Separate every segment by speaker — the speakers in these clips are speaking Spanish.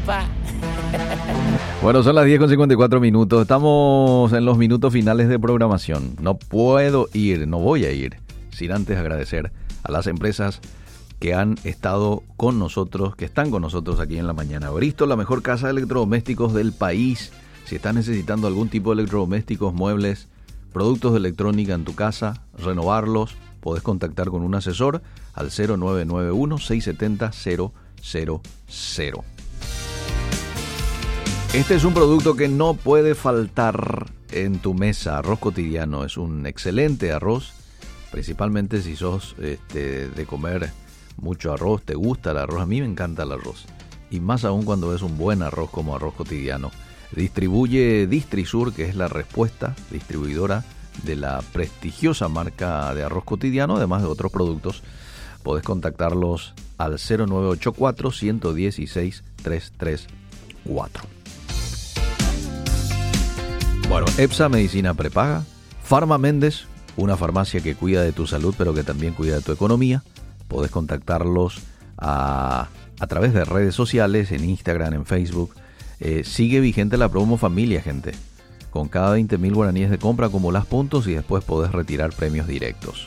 Speaker 1: Bueno, son las 10:54. Estamos en los minutos finales de programación. No voy a ir sin antes agradecer a las empresas que han estado con nosotros, que están con nosotros aquí en la mañana. Bristol, la mejor casa de electrodomésticos del país. Si estás necesitando algún tipo de electrodomésticos, muebles, productos de electrónica en tu casa, renovarlos, podés contactar con un asesor al 0991-670-000. Este es un producto que no puede faltar en tu mesa. Arroz cotidiano es un excelente arroz, principalmente si sos de comer mucho arroz, te gusta el arroz. A mí me encanta el arroz, y más aún cuando es un buen arroz como Arroz Cotidiano. Distribuye Distrisur, que es la respuesta distribuidora de la prestigiosa marca de Arroz Cotidiano, además de otros productos. Podés contactarlos al 0984-116-334. Bueno, EPSA Medicina Prepaga, Farma Méndez, una farmacia que cuida de tu salud pero que también cuida de tu economía. Podés contactarlos a través de redes sociales, en Instagram, en Facebook. Sigue vigente la promo familia, gente. Con cada 20.000 guaraníes de compra acumulás puntos y después podés retirar premios directos.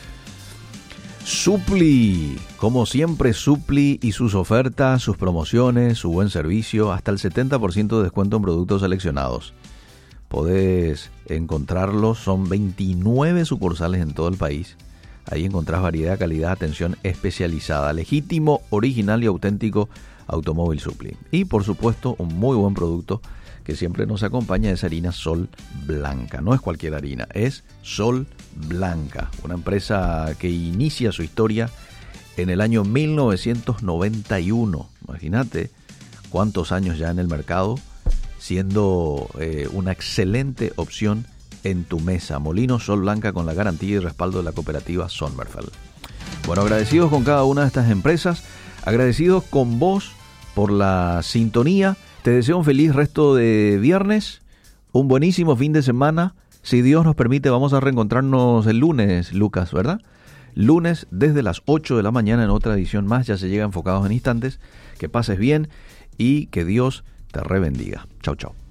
Speaker 1: Supli, como siempre, Supli y sus ofertas, sus promociones, su buen servicio, hasta el 70% de descuento en productos seleccionados. Podés encontrarlos, son 29 sucursales en todo el país. Ahí encontrás variedad, calidad, atención especializada, legítimo, original y auténtico Automóvil Supli. Y por supuesto, un muy buen producto que siempre nos acompaña es harina Sol Blanca. No es cualquier harina, es Sol Blanca, una empresa que inicia su historia en el año 1991. Imagínate cuántos años ya en el mercado, siendo una excelente opción en tu mesa. Molinos Sol Blanca con la garantía y respaldo de la cooperativa Sommerfeld. Bueno, agradecidos con cada una de estas empresas, agradecidos con vos por la sintonía. Te deseo un feliz resto de viernes, un buenísimo fin de semana. Si Dios nos permite, vamos a reencontrarnos el lunes, Lucas, ¿verdad? Lunes desde las 8 de la mañana en otra edición más. Ya se llega Enfocados en Instantes. Que pases bien y que Dios te rebendiga. Chau, chau.